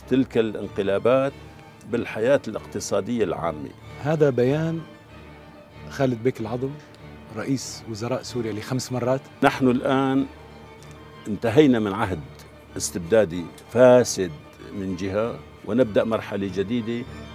تلك الانقلابات بالحياة الاقتصادية العامة. هذا بيان خالد بيك العظم رئيس وزراء سوريا ل5 مرات. نحن الآن انتهينا من عهد استبدادي فاسد من جهة، ونبدأ مرحلة جديدة